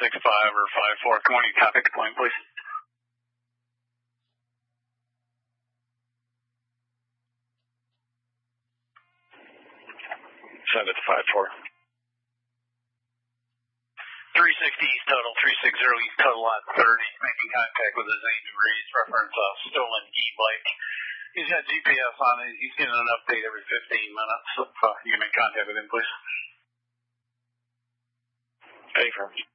765 or 54. Can you contact the plane, please? Send it to 54. 360 East Total, 360 East Total lot 30, making contact with his 8 degrees, reference stolen e-bike. He's got GPS on it. He's getting an update every 15 minutes. So you can make contact with him, please. Affirm.